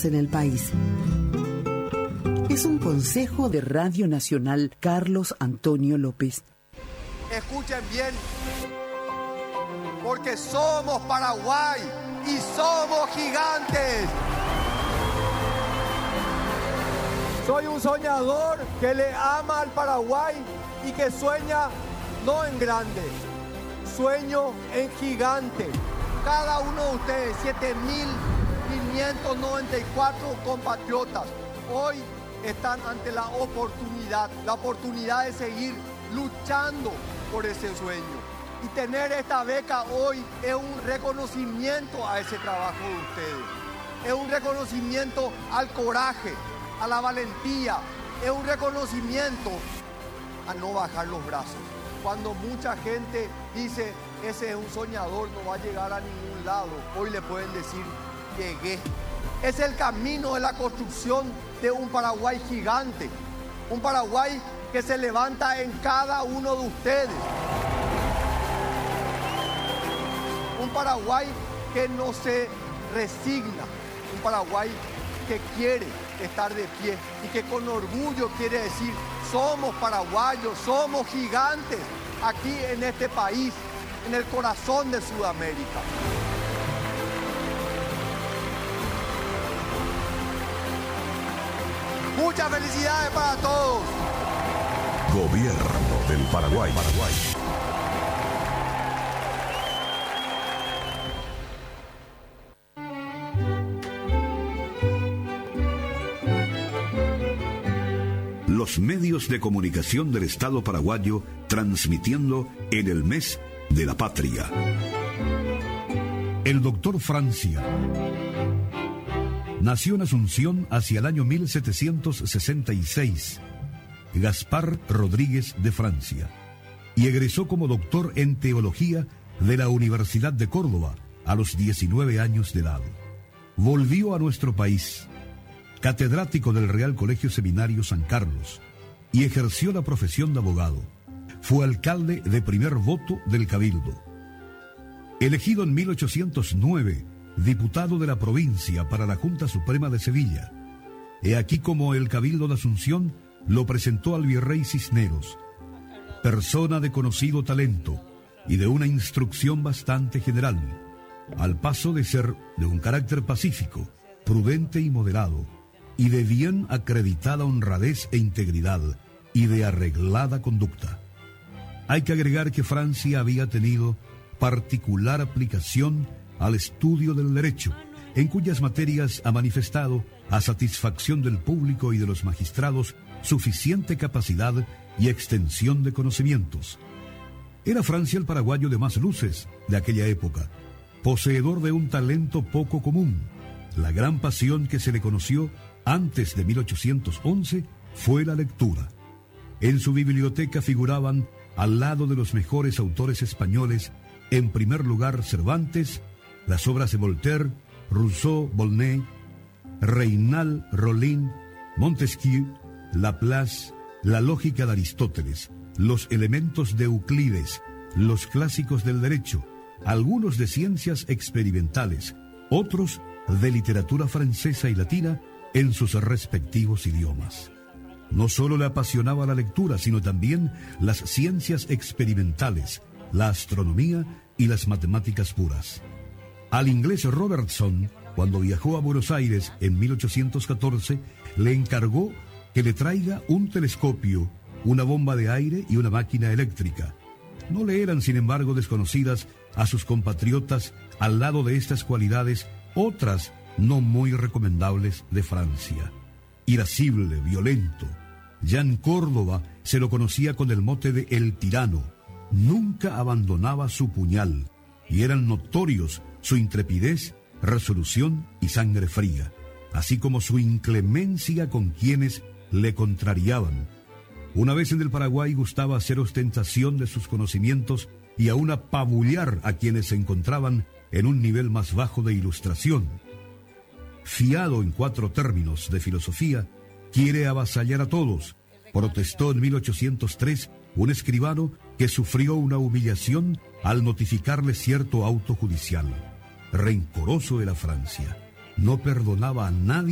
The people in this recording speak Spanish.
refugiados en el país. Es un consejo de Radio Nacional Carlos Antonio López. Escuchen bien, porque somos Paraguay y somos gigantes. Soy un soñador que le ama al Paraguay y que sueña no en grande, sueño en gigante. Cada uno de ustedes, 7.594 compatriotas, hoy están ante la oportunidad de seguir luchando por ese sueño. Y tener esta beca hoy es un reconocimiento a ese trabajo de ustedes. Es un reconocimiento al coraje, a la valentía. Es un reconocimiento a no bajar los brazos. Cuando mucha gente dice, ese es un soñador, no va a llegar a ningún lado, hoy le pueden decir, llegué. Es el camino de la construcción de un Paraguay gigante. Un Paraguay que se levanta en cada uno de ustedes. Un Paraguay que no se resigna. Un Paraguay que quiere estar de pie y que con orgullo quiere decir, somos paraguayos, somos gigantes aquí en este país, en el corazón de Sudamérica. Muchas felicidades para todos. Gobierno del Paraguay. Los medios de comunicación del Estado paraguayo transmitiendo en el mes de la patria. El doctor Francia nació en Asunción hacia el año 1766, Gaspar Rodríguez de Francia, y egresó como doctor en teología de la Universidad de Córdoba a los 19 años de edad. Volvió a nuestro país, catedrático del Real Colegio Seminario San Carlos, y ejerció la profesión de abogado. Fue alcalde de primer voto del Cabildo. Elegido en 1809, diputado de la provincia para la Junta Suprema de Sevilla. He aquí como el Cabildo de Asunción lo presentó al virrey Cisneros, persona de conocido talento y de una instrucción bastante general, al paso de ser de un carácter pacífico, prudente y moderado, y de bien acreditada honradez e integridad, y de arreglada conducta. Hay que agregar que Francia había tenido particular aplicación al estudio del derecho, en cuyas materias ha manifestado, a satisfacción del público y de los magistrados, suficiente capacidad y extensión de conocimientos. Era Francia el paraguayo de más luces de aquella época, poseedor de un talento poco común. La gran pasión que se le conoció antes de 1811 fue la lectura. En su biblioteca figuraban, al lado de los mejores autores españoles, en primer lugar Cervantes, las obras de Voltaire, Rousseau, Volney, Reynal, Rollin, Montesquieu, Laplace, la lógica de Aristóteles, los elementos de Euclides, los clásicos del derecho, algunos de ciencias experimentales, otros de literatura francesa y latina en sus respectivos idiomas. No solo le apasionaba la lectura, sino también las ciencias experimentales, la astronomía y las matemáticas puras. Al inglés Robertson, cuando viajó a Buenos Aires en 1814, le encargó que le traiga un telescopio, una bomba de aire y una máquina eléctrica. No le eran, sin embargo, desconocidas a sus compatriotas, al lado de estas cualidades, otras no muy recomendables de Francia. Irascible, violento. Ya en Córdoba se lo conocía con el mote de El Tirano. Nunca abandonaba su puñal, y eran notorios su intrepidez, resolución y sangre fría, así como su inclemencia con quienes le contrariaban. Una vez en el Paraguay gustaba hacer ostentación de sus conocimientos y aún apabullar a quienes se encontraban en un nivel más bajo de ilustración. Fiado en 4 términos de filosofía, quiere avasallar a todos, protestó en 1803 un escribano que sufrió una humillación al notificarle cierto auto judicial. Rencoroso era Francia, no perdonaba a nadie